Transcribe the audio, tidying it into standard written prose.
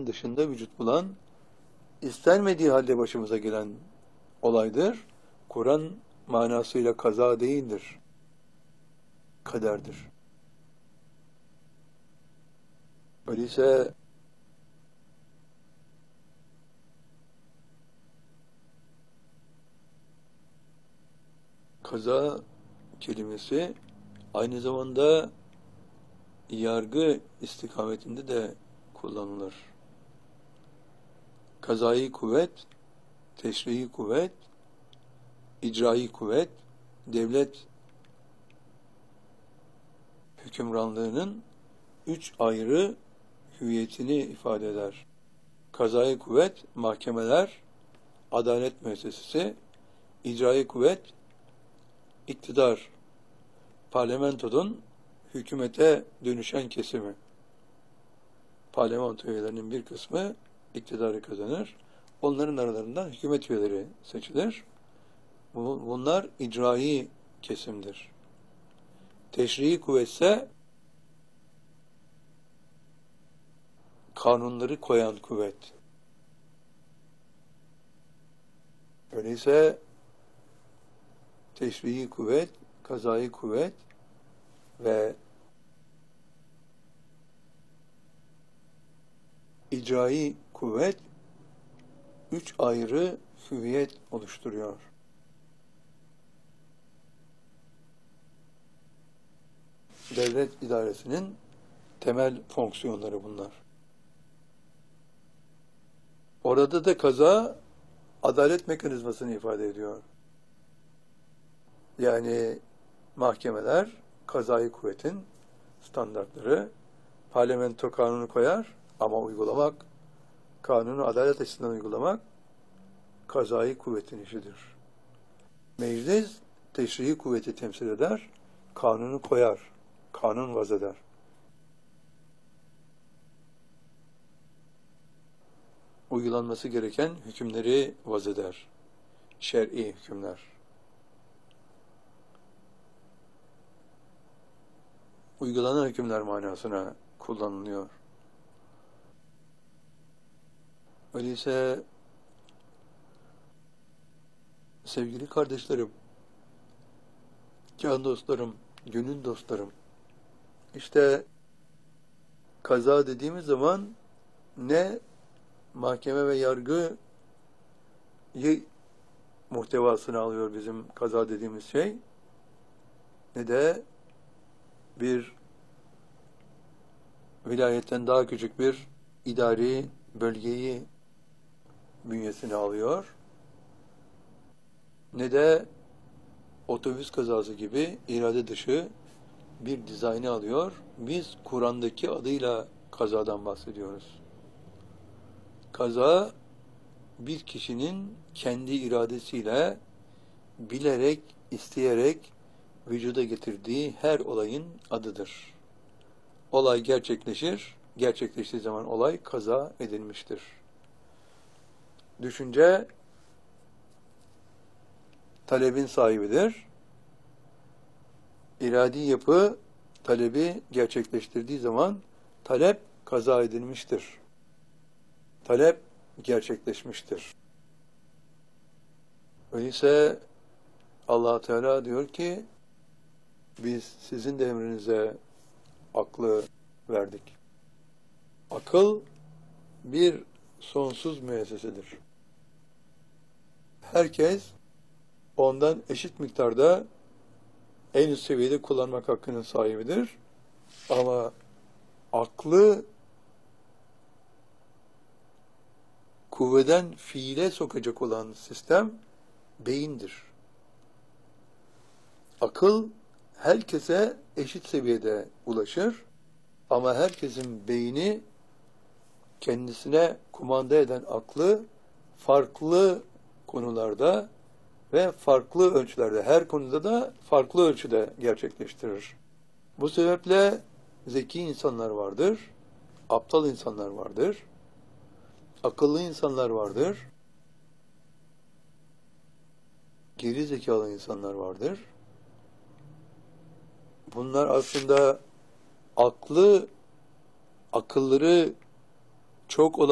istenmeyenin dışında vücut bulan, istenmediği halde başımıza gelen olaydır. Kur'an manasıyla kaza değildir, kaderdir. Öyleyse kaza kelimesi aynı zamanda yargı istikametinde de kullanılır. Kazai kuvvet, teşrii kuvvet, icrai kuvvet, devlet hükümranlığının 3 ayrı hüviyetini ifade eder. Kazai kuvvet, mahkemeler, adalet müessesesi, icrai kuvvet, iktidar, parlamentonun hükümete dönüşen kesimi. Parlamento üyelerinin bir kısmı iktidarı kazanır. Onların aralarından hükümet üyeleri seçilir. Bunlar icrai kesimdir. Teşrii kuvvetse kanunları koyan kuvvet. Öyleyse teşrii kuvvet, kazai kuvvet ve icrai kuvvet 3 ayrı hüviyet oluşturuyor. Devlet idaresinin temel fonksiyonları bunlar. Orada da kaza adalet mekanizmasını ifade ediyor. Yani mahkemeler kazai kuvvetin standartları, parlamento kanunu koyar ama uygulamak, kanunu adalet açısından uygulamak kazai kuvvetin işidir. Meclis teşrii kuvveti temsil eder, kanunu koyar, kanun vaz eder. Uygulanması gereken hükümleri vaz eder, şer'i hükümler. Uygulanan hükümler manasına kullanılıyor. Öyleyse sevgili kardeşlerim, can dostlarım, gönül dostlarım, işte kaza dediğimiz zaman ne mahkeme ve yargıyı muhtevasını alıyor bizim kaza dediğimiz şey, ne de bir vilayetten daha küçük bir idari bölgeyi bünyesine alıyor, ne de otobüs kazası gibi irade dışı bir dizaynı alıyor. Biz Kur'an'daki adıyla kazadan bahsediyoruz. Kaza, bir kişinin kendi iradesiyle bilerek, isteyerek vücuda getirdiği her olayın adıdır. Olay gerçekleşir, gerçekleştiği zaman olay kaza edilmiştir. Düşünce talebin sahibidir. İradi yapı talebi gerçekleştirdiği zaman talep kaza edilmiştir. Talep gerçekleşmiştir. Öyleyse Allah Teala diyor ki biz sizin de emrinize aklı verdik. Akıl bir sonsuz müessesedir. Herkes ondan eşit miktarda en üst seviyede kullanmak hakkının sahibidir. Ama aklı kuvveden fiile sokacak olan sistem beyindir. Akıl herkese eşit seviyede ulaşır ama herkesin beyni kendisine kumanda eden aklı farklı konularda ve farklı ölçülerde, her konuda da farklı ölçüde gerçekleştirir. Bu sebeple zeki insanlar vardır, aptal insanlar vardır, akıllı insanlar vardır, geri zekalı insanlar vardır. Bunlar aslında akılları çok olan